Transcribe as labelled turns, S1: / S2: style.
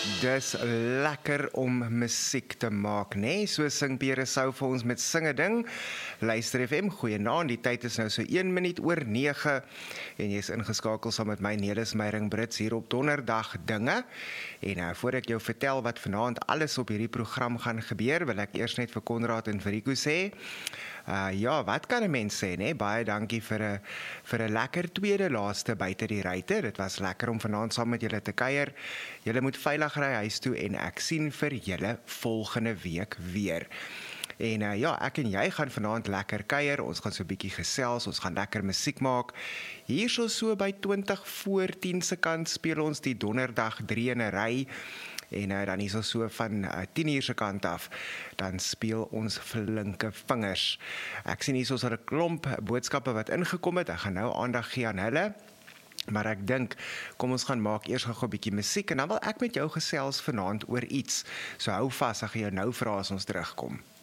S1: Dis lekker om musiek te maak, nee? So sing Pierre Sou vir ons met Singe Ding. Luister FM, goeienaand, die tyd is nou so 1 minuut oor 9 en jy is ingeskakel saam met my Nelis Meyring Brits hier op Donderdag Dinge. En voor ek jou vertel wat vanaand alles op hierdie program gaan gebeur, wil ek eers net vir Konrad en vir Rico sê, ja, wat kan 'n mens sê, nee? Baie dankie vir 'n lekker tweede laaste buite die ruiter. Dit was lekker om vanaand saam met julle te kuier. Julle moet veilig ry huis toe en ek sien vir julle volgende week weer. En ja, ek en jy gaan vanaand lekker kuier, ons gaan so 'n bietjie gesels, ons gaan lekker musiek maak. Hier so by 20 voor 10 se kant speel ons die Donderdag 3 in 'n ry. En dan is ons so van 10 uur se kant af, dan speel ons flinke vingers. Ek sien hier so 'n klomp boodskappe wat ingekom het, ek gaan nou aandag gee aan hulle. Maar ek dink, kom ons gaan maak eers gou 'n bietjie musiek en dan wil ek met jou gesels vanaand oor iets. So hou vas, ek gaan jou nou vra as ons terugkom.